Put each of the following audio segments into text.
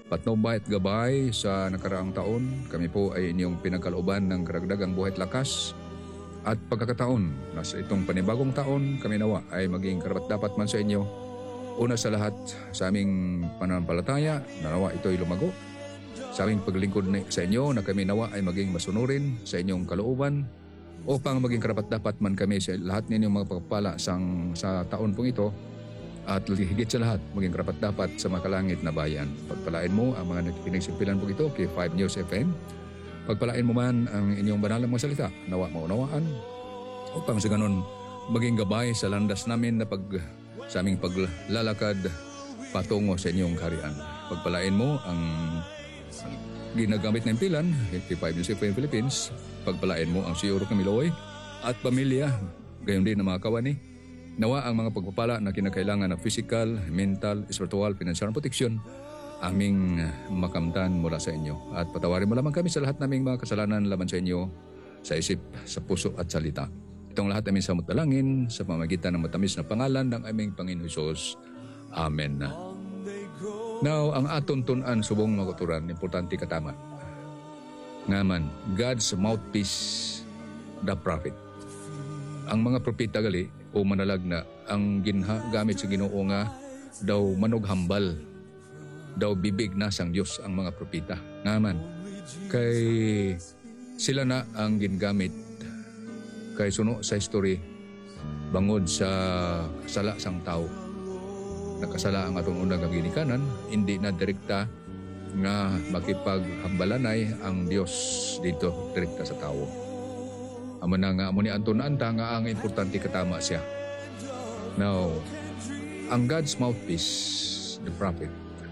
Patnubay at gabay sa nakaraang taon, kami po ay inyong pinagkalooban ng karagdagang buhay at lakas at pagkakataon na sa itong panibagong taon kami nawa ay maging karapat-dapat man sa inyo. Una sa lahat sa aming pananampalataya na nawa ito'y lumago. Sa aming paglingkod sa inyo na kami nawa ay maging masunurin sa inyong kalooban upang maging karapat-dapat man kami sa lahat ninyong mga pagpapala sa taon pong ito. At higit sa lahat, maging karapat-dapat sa makalangit na bayan. Pagpalain mo ang mga pinagsimpilan po ito kay 5 News FM. Pagpalain mo man ang inyong banalang mga salita, nawa maunawaan, upang sa ganun maging gabay sa landas namin na sa aming paglalakad patungo sa inyong kaharian. Pagpalain mo ang ginagamit na impilan kay 5 News FM Philippines. Pagpalain mo ang Siyuro Kamiloy at pamilya, gayon din ang mga kawani. Nawa ang mga pagpapala na kinakailangan ng physical, mental, spiritual, financial protection aming makamtan mula sa inyo. At patawarin mo lamang kami sa lahat naming mga kasalanan laban sa inyo sa isip, sa puso at salita. Itong lahat aming samot dalangin sa pamamagitan ng matamis na pangalan ng aming Panginoon Hesus. Amen. Now, ang aton tunan subong makuturan, importante katama. Ngaman, God's mouthpiece, the prophet. Ang mga propeta gali, o manalag na ang gamit sa Ginoo nga daw manughambal, daw bibig na sang Dios ang mga propeta. Ngaman, kay sila na ang gingamit kay suno sa history bangod sa kasala sang tao. Nakasala ang atong unang ginikanan, hindi na direkta nga makipaghambalanay ang Dios dito direkta sa tao. Amo na nga amo ni Anton anta nga ang importante katama siya. Now, ang God's mouthpiece, the prophet,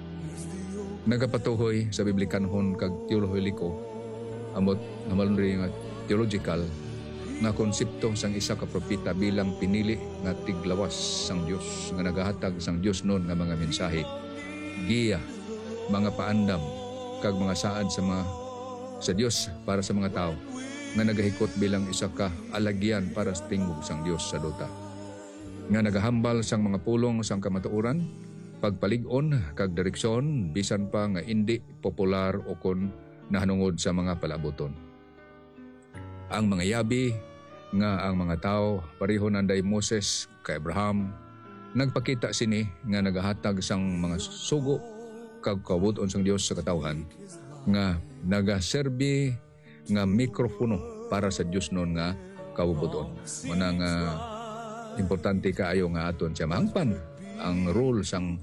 nagapatuhoy sa biblikanhon kag teolohiliko amot namalunri nga theological nga konsepto sang isa ka propeta bilang pinili nga tiglawas sang Dios nga nagahatag sang Dios noon nga mga mensahe, giya, mga paandam kag mga saad sa Dios para sa mga tao nga nagahikot bilang isa ka alagyan para sa tingog sang Dios sa duta. Nga nagahambal sang mga pulong sang kamatuoran, pagpalig-on kag direksyon bisan pa nga hindi popular o kon nahanungod sa mga palaboton. Ang mga yabi nga ang mga tao pareho nanday Moses kay Abraham, nagpakita sini nga nagahatag sang mga sugo kag kabuton sang Dios sa katawhan nga nagaserbi nga mikropono para sa Dios noon nga kabubuton. Manang importante kaayo nga aton siya mahangpan ang role sang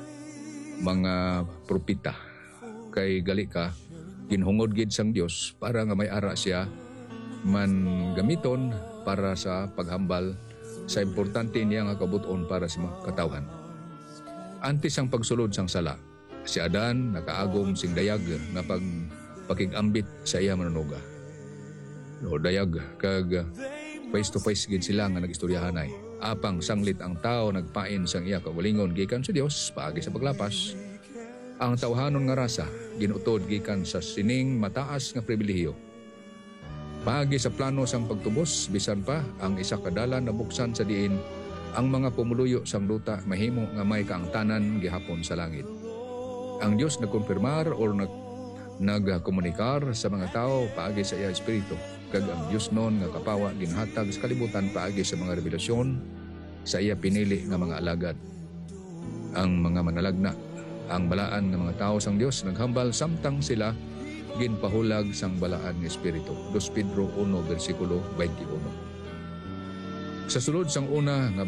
mga propeta. Kay gali ka ginhungod gid sang Dios para nga may ara siya man gamiton para sa paghambal sa importante niya nga kabuton para sa mga katawhan. Antes ang pagsulod sang sala, si Adan nakaagom sing dayag nga pakigambit sa iya manunuga. No, dayag kag face to face gid sila nga nagistoryahanay. Apang sanglit ang tao nagpain sang iya kaugalingon gikan sa Dios paagi sa paglapas. Ang tawhanon nga rasa ginutod gikan sa sining mataas nga pribilehiyo. Paagi sa plano sang pagtubos bisan pa ang isa ka dalan nabuksan sa diin ang mga pumuluyo sang duta mahimo nga may kaangtanan gihapon sa langit. Ang Dios nagkonfirmar or nagkomunikar sa mga tao paagi sa iya espiritu kag ang Dios noon nga kapawa ginhatag sa kalibutan paagi sa mga revelasyon sa iya pinili nga mga alagad. Ang mga manalagna, ang balaan ng mga tao sang Dios naghambal samtang sila ginpahulag sang balaan ng espiritu. 2 Pedro 1 versikulo 21. Sa sulod sang una nga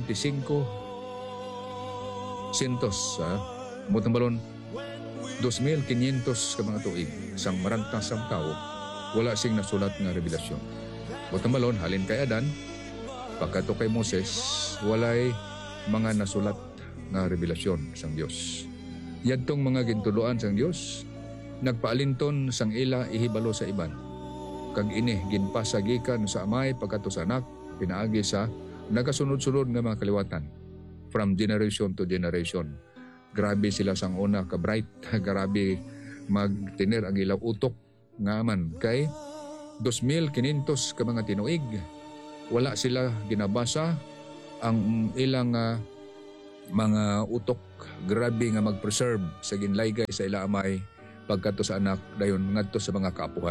25 sentos mutambalon 2,500 ka mga tuig sang marantas sang tao wala sing nasulat nga revelasyon. Mutambalon halin kay Adan pagkato kay Moses walay mga nasulat nga revelasyon sang Dios. Yadtong mga gintuloan sang Dios nagpaalinton sang ila ihibalo sa iban. Kag ini ginpasagikan sa amay pagkato sa anak pinaagi sa nagasunod-sunod nga mga kaliwatan from generation to generation. Grabe sila sang una ka bright, grabe magtiner ang ilaw utok nga man kay 2,500 ka mga tinuig. Wala sila ginabasa ang ilang mga utok, grabe nga mag-preserve sa ginlaygay sa ila amay pagkadto sa anak dayon ngadto sa mga kaapuhan.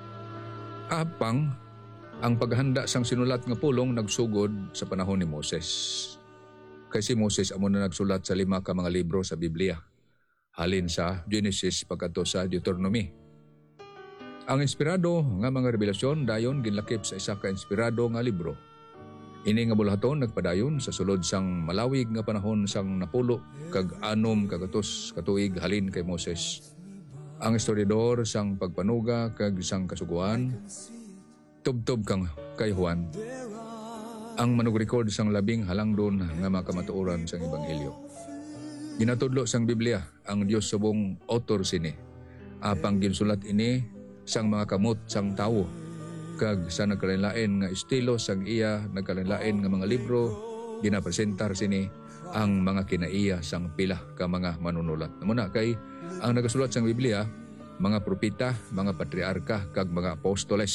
Apang ang paghanda sang sinulat nga pulong nagsugod sa panahon ni Moses. Kay si Moses amo na nagsulat sa 5 ka mga libro sa Biblia, halin sa Genesis pagkadto sa Deuteronomy. Ang inspirado nga mga revelasyon dayon ginlakip sa isa ka inspirado nga libro. Ini nga bulahaton nagpadayon sa sulod sang malawig nga panahon sang napulo kag 6 kagatos katuig halin kay Moses. Ang historiador sang pagpanuga kag sang kasuguan tubtob kang kay Juan. Ang manugrecord sang 10 halangdon nga mga kamatuoran sang ebanghelyo. Ginatudlo sang Biblia ang Dios subong author sini. Apang ginsulat ini sang mga kamot sang tawo kag sa nagkalain-lain nga estilo sang iya nagkalain-lain nga mga libro ginapresentar sini ang mga kinaiya sang pila ka mga manunulat. Muna kay ang nagasulat sang Biblia mga propeta, mga patriarka kag mga apostoles.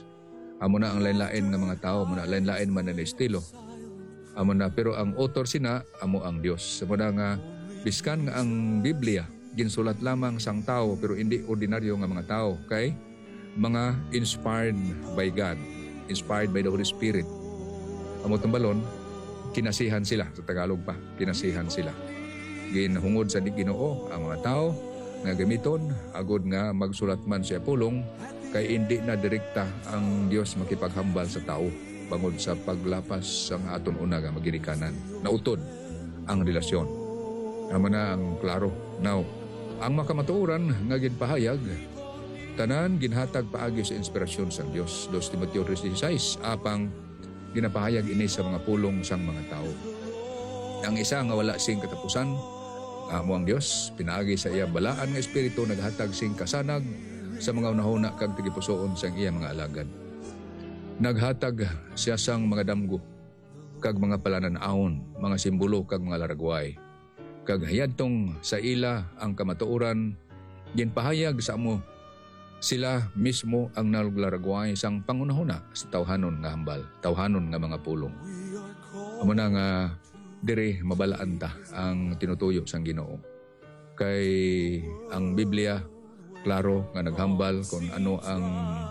Amo na ang lain-lain nga mga tao, muna lain-lain man ang estilo. Amo na pero ang author sina amo ang Dios. Amo na nga biskan nga ang Biblia ginsulat lamang sang tao pero hindi ordinaryo nga mga tao kay mga inspired by God, inspired by the Holy Spirit. Amo tambalon, kinasihan sila sa Tagalog pa, kinasihan sila. Ginhungod sa Ginoo ang mga tao nga gamiton agod nga magsulat man siya pulong kay hindi na direkta ang Dios makipaghambal sa tao bangod sa paglapas sang aton una nga magirikanan. Nautod ang relasyon. Amo na ang klaro. Now, ang makamatuoran nga ginpahayag tanan ginhatag paagi sa inspirasyon sang Dios. 2 Timoteo 3:16 apang ginapahayag ini sa mga pulong sang mga tao. Ang isa nga wala sing katapusan, amo ang Dios, pinaagi sa iya balaan nga espiritu naghatag sing kasanag sa mga unahuna kag tigipusoon sang iya mga alagad. Naghatag siya sang mga damgo kag mga palananahon, mga simbolo kag mga laragway. Kag hayadtong sa ila ang kamatuoran ginpahayag sa amo sila mismo ang naglaragway sang pangunahuna sa tawhanon nga hambal, tawhanon nga mga pulong. Amo na nga dire mabalaan ta ang tinutuyo sang Ginoo. Kay ang Biblia klaro nga naghambal kung ano ang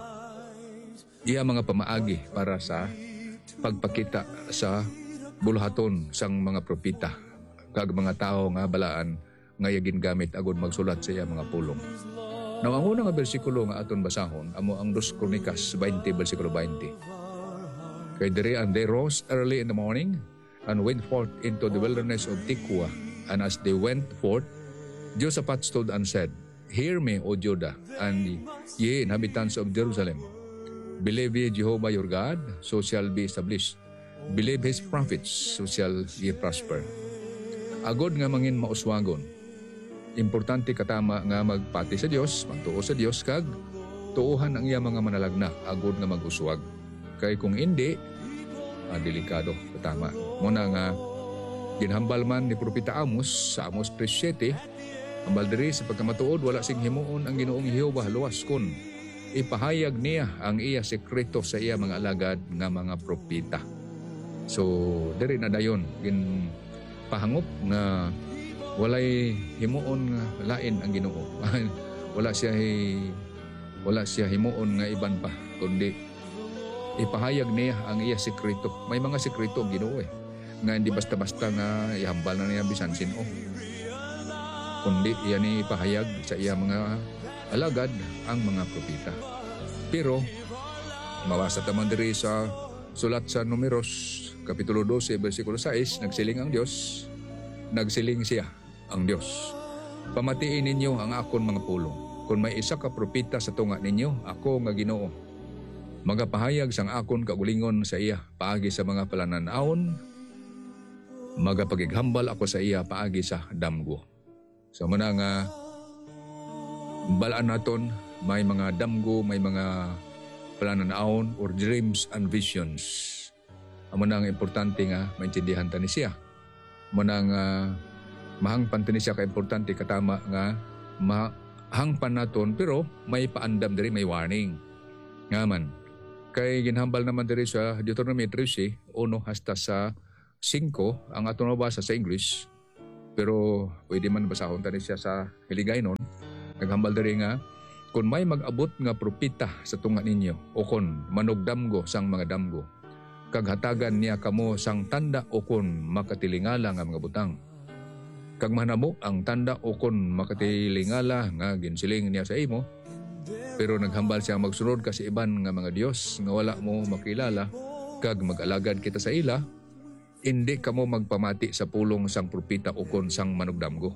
iya mga pamaagi para sa pagpakita sa buluhaton sang mga propeta kag mga tao nga balaan nga yagin gamit agud magsulat sa iya mga pulong. Now, ang unang bersikulo nga aton basahon, amo ang 2 Kronikas 20, versikulo 20. Kay diri, and they rose early in the morning and went forth into the wilderness of Tekoa. And as they went forth, Jehoshaphat stood and said, Hear me, O Judah, and ye inhabitants of Jerusalem. Believe ye Jehovah your God, so shall be established. Believe his prophets, so shall ye prosper. Agod nga mangin mauswagon, importante katama nga magpati sa Dios, magtuo sa Dios kag tuuhan ang iya mga manalagna agud nga maguswag. Kay kung hindi, delikado katama. Muna nga ginhambal man ni propeta Amos sa Amos 3:7, hambal diri sa pagkamatuod wala sing himuon ang Ginoong Jehova luwas kun ipahayag niya ang iya sekreto sa iya mga alagad nga mga propeta. So diri na dayon gin pahangop nga walay himuon nga lain ang Ginoo. wala siya himuon nga iban pa kundi ipahayag niya ang iya sekreto. May mga sekreto ang Ginoo nga hindi basta-basta nga ihambal na niya bisan sino. Kundi iyan ni ipahayag sa iya mga alagad ang mga propeta. Pero mawasa taman diri sa sulat sa Numeros kapitulo 12 bersikulo 6, nagsiling ang Dios, nagsiling siya ang Dios. Pamatiin ninyo ang akon mga pulong. Kung may isa ka propeta sa tunga ninyo, ako nga Ginoo. Magapahayag sang akon kagulingon sa iya paagi sa mga palananaon, magapagighambal ako sa iya paagi sa damgo. So muna nga balaan naton may mga damgo, may mga palananaon or dreams and visions. Amo na nga importante nga maintindihan ta ni siya. Muna nga mahangpan tani siya ka-importante katama nga mahangpan naton pero may paandam diri, may warning. Nga man, kay ginhambal naman diri sa Deuteronomy 13, 1 hasta sa 5 ang ato nabasa sa English, pero pwede man basahon tani siya sa Hiligaynon. Naghambal diri nga, kung may mag-abot nga propita sa tunga ninyo, o kon manugdamgo sang mga damgo, kag hatagan niya kamo sang tanda o kon makatilingala nga mga butang. Kag manamo ang tanda o kon makatilingala nga ginsiling niya sa imo, pero naghambal siya magsunod ka sa iban nga mga Dios nga wala mo makilala, kag mag-alagad kita sa ila, hindi kamo magpamati sa pulong sang propita o kon sang manugdamgo.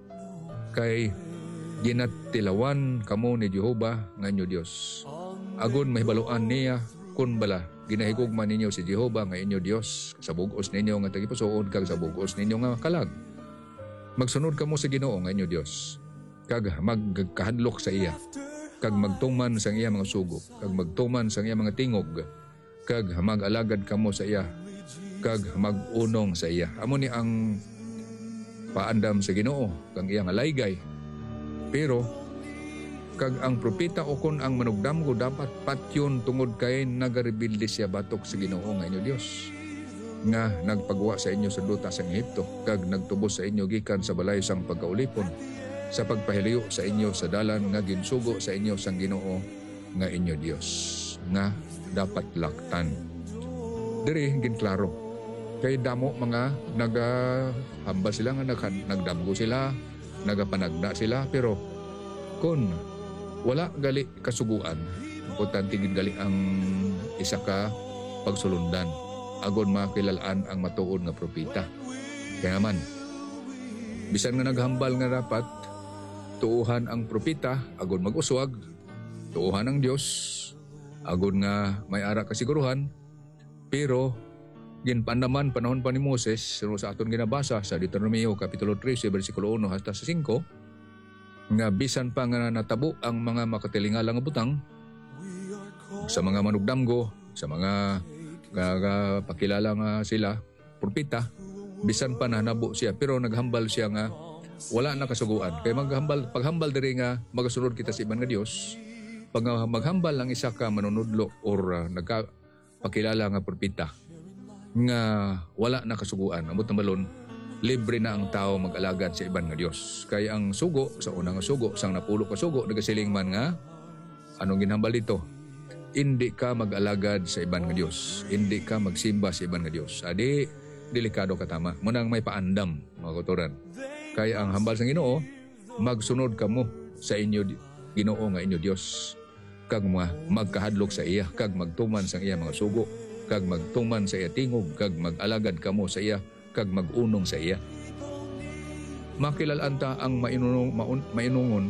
Kay ginatilawan kamo ni Jehova nga inyo Dios. Agon mahibaluan niya kun bala ginahigugma ninyo si Jehova nga inyo Dios sa bug-os ninyo nga tagipusoon kag sa bug-os ninyo nga kalag. Magsunod kamo sa Ginoo nga inyo Dios, kag magkahadlok sa iya, kag magtuman sang iya mga sugo, kag magtuman sang iya mga tingog, kag mag-alagad kamo sa iya, kag mag-unong sa iya. Amo ni ang paandam sa Ginoo kang iya nga laygay. Pero kag ang propeta o kon ang manugdamgo dapat patyon tungod kay nagarebilde siya batok sa Ginoo nga inyo Dios, nga nagpagwa sa inyo sa duta sang Ehipto, kag nagtubos sa inyo gikan sa balay sang pagkaulipon, sa pagpahiliyo sa inyo sa dalan nga ginsugo sa inyo sang Ginoo nga inyo Dios, nga dapat laktan. Diri ginklaro kay damo mga nagahamba sila nga nagdamgo sila, nagapanagda sila, pero kun wala gali kasuguan, importante gid gali ang isa ka pagsulundan agon makilalaan ang matuod nga propeta. Kaya man bisan nga naghambal nga dapat tuuhan ang propeta agon mag-uswag, tuuhan ang Dios agon nga may ara kasiguruhan, pero ginpandaman panahon pa ni Moses sa aton ginabasa sa Deuteronomio kapitulo 13 bersikulo 1 hasta sa 5, nga bisan pa nga natabo ang mga makatilingalang nga butang sa mga manugdamgo, sa mga pakilala nga sila propeta, bisan pa nahanabo siya, pero naghambal siya nga wala na kasuguan. Kaya paghambal diri nga magasunod kita sa iban nga Dios, pag maghambal ang isa ka manunudlo or nagpakilala nga propeta nga wala na kasuguan, amot na balon, libre na ang tao mag-alagad sa iban nga Dios. Kaya ang sugo, sa unang sugo, sang napulo ka sugo, nagasiling man nga, anong ginhambal dito? Hindi ka mag-alagad sa iban nga Dios. Hindi ka magsimba sa iban nga Dios. Adi, delikado ka tama. Munang may paandam, mga kuturan. Kaya ang hambal sa Ginoo, magsunod kamo sa inyo Ginoo nga inyo Dios. Kag magkahadlok sa iya, kag magtuman sa iya mga sugo, kag magtuman sa iya tingog, kag mag-alagad kamo sa iya, kag mag-unong sa iya. Makilalaan ta ang mainungon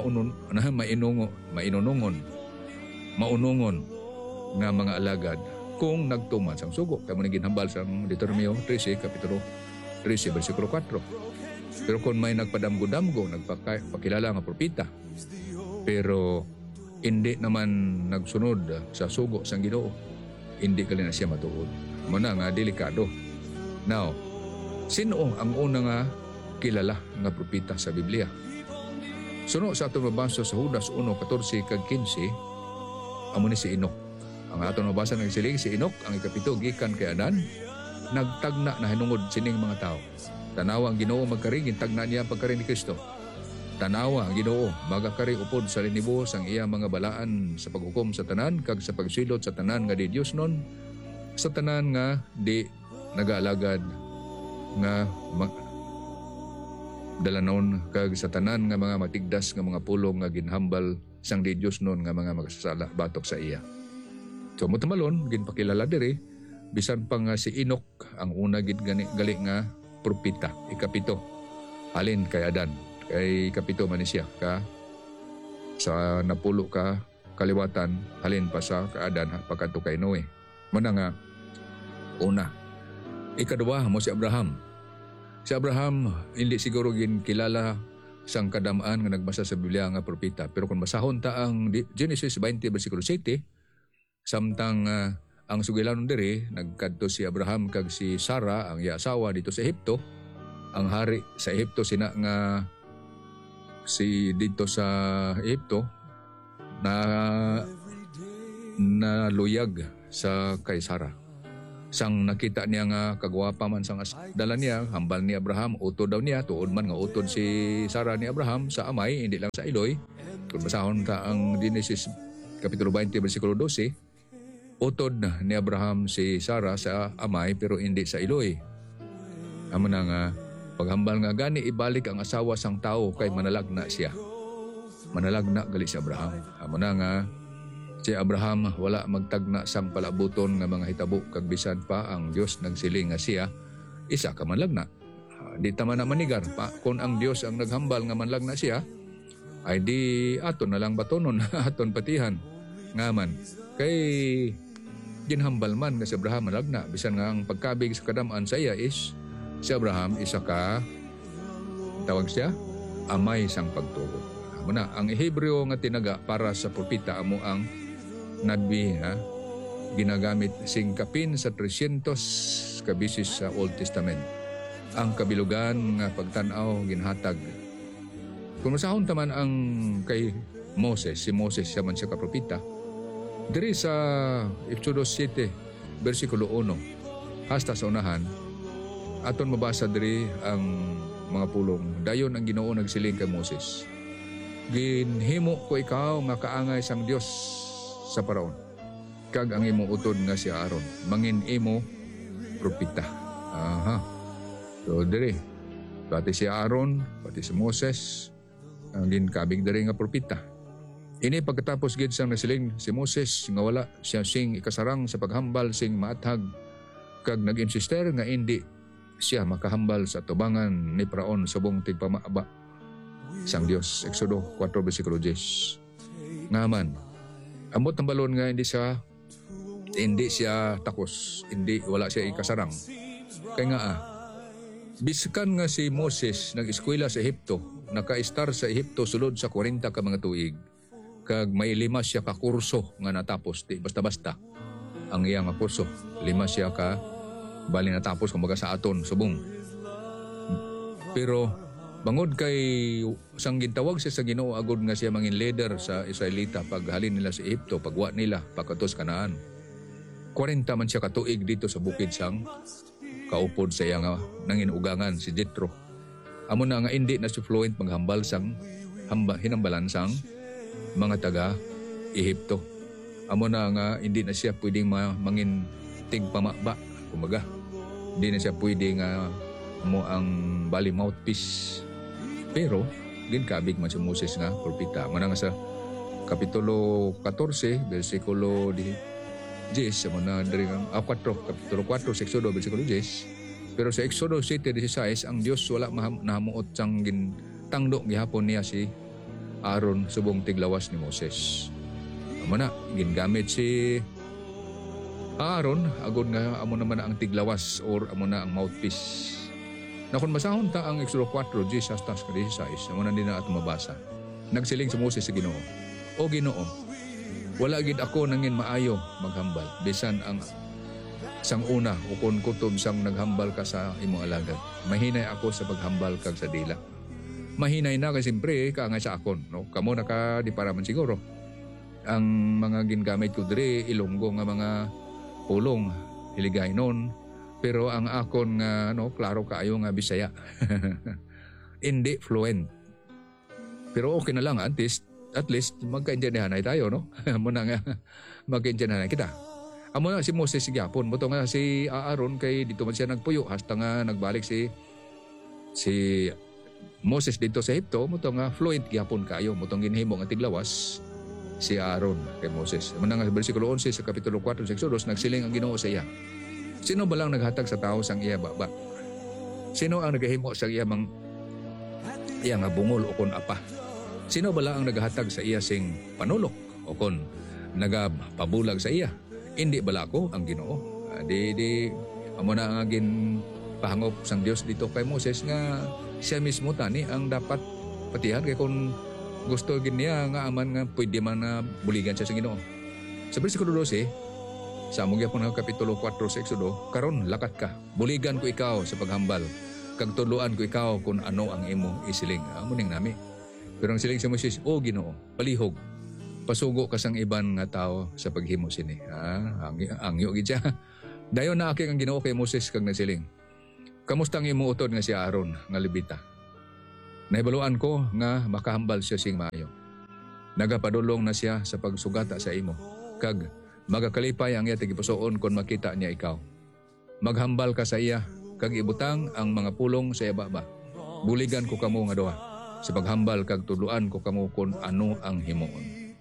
nga mga alagad kung nagtuman sang sugo. Kamo ni ginhambal sang Deuteronomio 13 kapitulo 13 bersikulo 4. Pero kung may nagpadamgo-damgo, nagpakilala nga propeta, pero hindi naman nagsunod sa sugo sang Ginoo, hindi kali na siya matuod. Muna nga delikado. Now, sino ang una nga kilala nga propeta sa Biblia? Suno sa atong mabasa sa Judas 1:14 kag 15, amo ni si Enoch. Ang atong mabasa nagsiling si Enoch ang ikapito gikan kay Adan, nagtagna na hinungod sining mga tao. Tanawa ang Ginoo magkari, gintagna niya ang pagkari ni Kristo. Tanawa ang Ginoo magakari upod sa linibo sang iya mga balaan sa paghukom sa tanan kag sa pagsilot sa tanan nga di Dios non, sa tanan nga di nagaalagad nga dalanon, kag sa tanan nga mga matigdas nga mga pulong nga ginhambal sang di Dios non nga mga magasasala batok sa iya. So mutamalon ginpakilala diri bisan pa nga si Enoch ang una gid gali nga propeta, ikapito alin kay Adan, kay ikapito man siya ka sa napulo ka kaliwatan, halin pa sa kaadan pagkadto kay Noe. Muna nga una. Ikaduha mo si Abraham. Si Abraham hindi siguro kilala sang kadamaan nga nagbasa sa Biblia nga propeta, pero kung basahon ta ang Genesis 20 bersikulo 7, samtang ang sugilanon diri nagkadto si Abraham kag si Sarah ang iya asawa dito sa Ehipto. Ang hari sa Ehipto sina nga si dito sa Ehipto na luyag sa kay Sarah. Sang nakita niya nga kagwapa man sang dala niya, hambal ni Abraham, utod daw niya, tuod man nga utod si Sarah ni Abraham sa amay, hindi lang sa iloy. Kung basahon ka ang Genesis Kapitulo 20, versikulo 12, utod ni Abraham si Sarah sa amay pero hindi sa iloy. Amo na nga, paghambal nga gani ibalik ang asawa sang tao kay manalagna siya. Manalagna gali si Abraham. Amo na nga, si Abraham wala magtagna sang palabuton nga mga hitabo kag bisan pa ang Dios nagsiling nga siya isa ka manlagna. Di tama na manigar pa kung ang Dios ang naghambal nga manlagna siya ay di aton na lang batonon aton patihan ngaman kay ginhambal man nga si Abraham manlagna bisan nga ang pagkabig sa kadam-an sa iya is si Abraham isa ka tawag siya amay sang pagtuo. Muna ang Hebreo nga tinaga para sa propeta amo ang Nabi ginagamit sing kapin sa 300 kabisis sa Old Testament. Ang kabilugan nga pagtanaw ginhatag. Kung masahon taman ang kay Moses, si Moses siya man siya kapropita. Diri sa Exodus 7, versikulo 1, hasta sa unahan, aton mabasa diri ang mga pulong. Dayon ang Ginoo nagsiling kay Moses. Ginhimo ko ikaw nga kaangay sang Dios sa Paraon. Kag ang imong utod nga si Aaron, mangin imo propita. Aha. So dire, pati si Aaron, pati si Moses, ang ginkabig diri nga propita. Ini pagkatapos gid sang nasiling si Moses nga wala siya sing ikasarang sa paghambal sing maathag kag nag-insister nga hindi siya makahambal sa tubangan ni Paraon subong tigpamaaba sang Dios. Exodo 4 versikulo 10. Ngaman amot ng balon nga hindi siya takos, wala siya ikasarang. Kaya nga biskan nga si Moses nag-eskwela sa Ehipto, naka-star sa Ehipto sulod sa 40 ka mga tuig, kag may 5 siya ka kurso nga natapos, di basta-basta ang iyang kurso, 5 siya ka bali natapos kumbaga sa aton subong. Pero bangod kay sang gintawag siya sa Ginoo agud nga siya mangin leader sa Israelita paghalin nila sa Ehipto, pagwa nila pagkatos Kanaan. 40 man siya katuig dito sa bukid sang kaupod sa iya nga nanginugangan si Jethro. Amo na nga hindi na si fluent maghambal sang hinambalan sang mga taga Ehipto. Amo na nga hindi na siya pwedeng mangin tigpamaba kumbaga. Hindi na siya pwedeng mo ang bali mouthpiece. Pero ginkabig man si Moses nga propeta. Manang sa Kapitulo 14, versikulo 10, sa mga dari ng 4, Kapitulo 4, sa Exodo, versikulo 10. Pero sa Exodo 7:16, ang Dios wala nahamuot sang tangdo gihapon niya si Aaron subong tiglawas ni Moses. Amo na gingamit si Aaron agud nga amo naman ang tiglawas or amo na ang mouthpiece. Na kung masahon ta ang Exodo 4, 10 hasta 16, amo na din na ato mabasa. Nagsiling si Moses sa Ginoo, O Ginoo, wala gid ako nangin maayo maghambal bisan ang sang una o kung kutob sang naghambal ka sa imong alagad. Mahinay ako sa paghambal kag sa dila. Mahinay na kasi siyempre ka nga sa akon, no? Kamo na ka di para man siguro. Ang mga gingamit ko dire Ilonggo nga mga pulong hiligay noon. Pero ang akon nga klaro kaayo nga Bisaya. Hindi fluent. Pero okay na lang at least magkaintindihan tayo, no? Muna nga magkaintindihan kita. Amo na si Moses gyapon, moto nga si Aaron kay dito man siya nagpuyo hasta nga nagbalik si Moses dito sa Ehipto, moto nga fluent gyapon kayo, motong ginhimo nga tiglawas si Aaron kay Moses. Muna nga bersikulo 11 sa Kapitulo 4 sa Exodus, nagsiling ang Ginoo sa iya. Sino ba lang naghatag sa tao sang iya baba? Sino ang nagahimo sa iya iya nga bungol o kon apa? Sino ba lang ang naghatag sa iya sing panulok o kon nagapabulag sa iya? Hindi bala ko ang Ginoo. Di amo na nga pahangop sang Dios dito kay Moses nga siya mismo tani ang dapat patihan kay kung gusto gid niya nga aman nga pwede man na buligan siya sa Ginoo. Sa bersikulo 12 sa among gyapon nga Kapitulo 4 sa Exodo, karon lakat ka, buligan ko ikaw sa paghambal, kag tuluan ko ikaw kung ano ang imo isiling. Amo ning nami. Pero ang siling sa Moses, O Ginoo, palihog, pasugo ka sang iban nga tao sa paghimo sini. Angyo gid siya. Dayon na aki ang Ginoo kay Moses kag nagsiling, kamusta ang imo utod nga si Aaron nga Levita? Nahibaluan ko nga makahambal siya sing maayo. Nagapadulong na siya sa pagsugata sa imo, kag magakalipay ang iya tigipusoon kon makita niya ikaw. Maghambal ka sa iya, kag ibutang ang mga pulong sa iya baba. Buligan ko kamo nga duha, sa paghambal kag tudluan ko kamo kon ano ang himuon.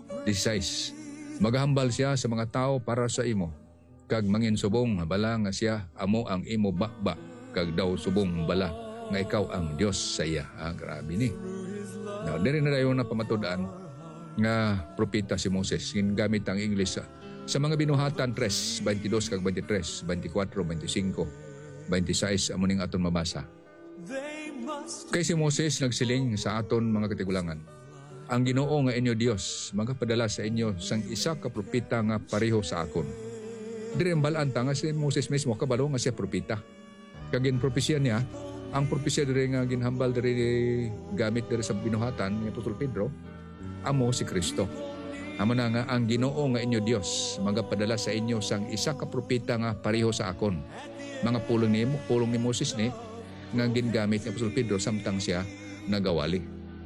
16. Maghambal siya sa mga tao para sa imo, kag manginsubong bala nga siya amo ang imo bakba, kag daw subong bala nga ikaw ang Dios sa iya. Grabe ni. Now, diri na dayon na pamatud-an nga propeta si Moses. Gingamit ang English sa mga binuhatan 3, 22 kag 23, 24, 25, 26 amo ning aton mabasa. Kay si Moses nagsiling sa aton mga katigulangan, ang Ginoo nga inyo Dios magapadala sa inyo sang isa ka propeta nga pareho sa akon. Diri ang balaan ta nga si Moses mismo kabalo nga siya propeta. Kagin propesya niya, ang propesya diri nga ginhambal diri gamit diri sa binuhatan ni Apostol Pedro, amo si Kristo. Amo na nga ang Ginoo nga inyo Dios magapadala sa inyo sang isa ka propeta nga pareho sa akon. Mga pulong ni Moses ni nga gingamit ni Apostol Pedro samtang siya nagawali.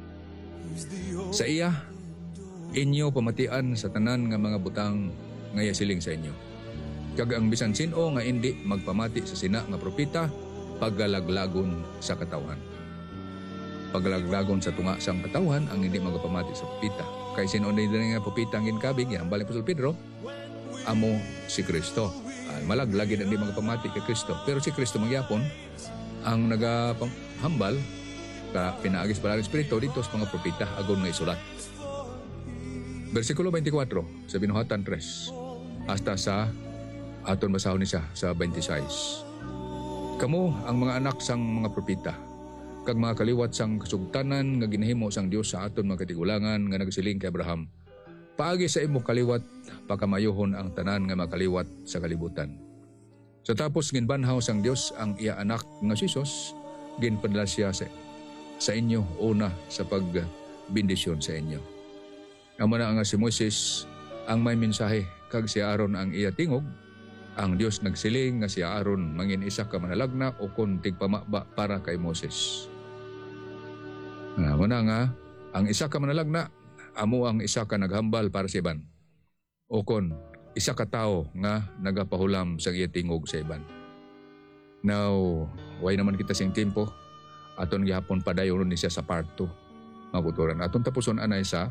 Sa iya, inyo pamatian sa tanan nga mga butang nga yasiling sa inyo. Kag ang bisan sino nga indi magpamati sa sina nga propeta, paggalaglagon sa katawan. Paggalaglagon sa tunga sang katawan ang hindi magpamati sa propeta. Kay sino din nga propeta ang ginkabig, ang balik Apostol Pedro, amo si Kristo. Malaglagi na hindi magpamati kay Kristo. Pero si Kristo magyapon ang nagahambal ka pinaagis pala ng Espiritu dito sa mga propeta agon nga isulat. Versikulo 24 sa binuhatan 3 hasta sa aton basahon ni siya sa 26. Kamo ang mga anak sang mga propeta kag mga kaliwat sang kasugtanan nga ginahimo sang Dios sa aton mga katigulangan nga nagsiling kay Abraham. Paagi sa imo kaliwat pagkamayohon ang tanan nga makaliwat sa kalibutan. Sa tapos ginbanhaw sang Dios ang iya anak nga si Jesus, ginpadala siya sa inyo una sa pagbindisyon sa inyo. Amo na nga si Moses ang may mensahe kag si Aaron ang iya tingog. Ang Dios nagsiling nga si Aaron mangin isa ka manalagna o kon tigpamaba para kay Moses. Amo na nga ang isa ka manalagna amo ang isa ka naghambal para sa iban. O kon isa ka tao nga nagapahulam sa iya tingog sa iban. Now, way naman kita sing tempo. Aton gihapon padayon ni siya sa part 2. Mabuturan. Aton tapuson anay sa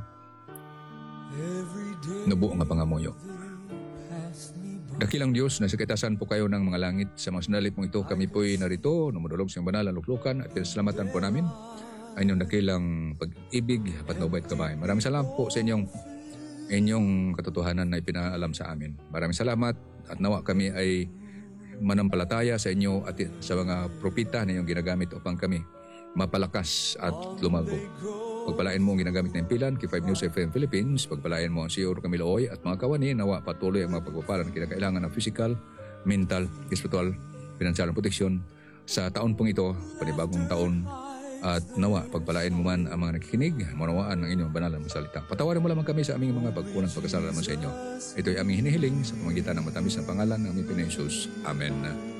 nubo nga pangamuyo. Dakilang Diyos, nasa kitasan po kayo ng mga langit. Sa mga sandali pong ito, kami po'y narito, numadulog sa banal na luklukan at pinasalamatan po namin ay inyong dakilang pag-ibig at naubait kamay. Maraming salamat po sa inyong katotohanan na ipinaalam sa amin. Maraming salamat at nawa kami ay manampalataya sa inyo at sa mga propita na inyong ginagamit upang kami mapalakas at lumago. Pagpalain mo ang ginagamit na impilan, K5 News FM Philippines, pagpalain mo ang CEO Camilo Oy at mga kawani, nawa patuloy ang mga pagpapalan na kinakailangan ng physical, mental, spiritual, financial protection sa taon pong ito, panibagong taon, at nawa pagpalain mo man ang mga nakikinig, manawaan ng inyong banal na salita. Patawarin mo lamang kami sa aming mga pagkunang pagkasala naman sa inyo. Ito'y aming hinihiling sa pamagitan ng matamis na pangalan ng aming Pinoy Jesus. Amen.